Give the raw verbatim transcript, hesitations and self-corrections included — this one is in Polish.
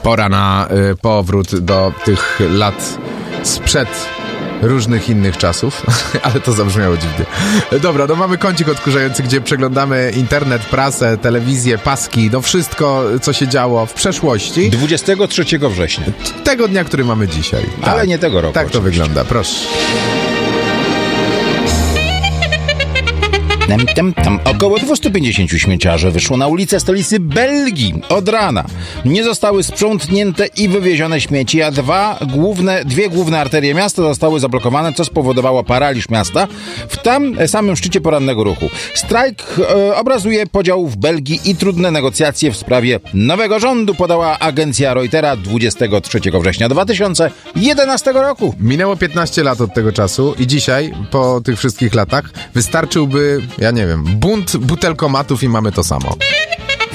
Pora na y, powrót do tych lat sprzed różnych innych czasów, ale to zabrzmiało dziwnie. Dobra, no mamy kącik odkurzający, gdzie przeglądamy internet, prasę, telewizję, paski, no wszystko, co się działo w przeszłości. dwudziestego trzeciego września. Tego dnia, który mamy dzisiaj. Ale tak, nie tego roku. Tak to oczywiście. wygląda, proszę. Tam, tam. Około dwieście pięćdziesiąt śmieciarzy wyszło na ulicę stolicy Belgii od rana. Nie zostały sprzątnięte i wywiezione śmieci, a dwa główne, dwie główne arterie miasta zostały zablokowane, co spowodowało paraliż miasta w tam samym szczycie porannego ruchu. Strajk e, obrazuje podział w Belgii i trudne negocjacje w sprawie nowego rządu, podała agencja Reutera dwudziestego trzeciego września dwa tysiące jedenastego roku. Minęło piętnaście lat od tego czasu i dzisiaj, po tych wszystkich latach, wystarczyłby, ja nie wiem, bunt butelkomatów i mamy to samo.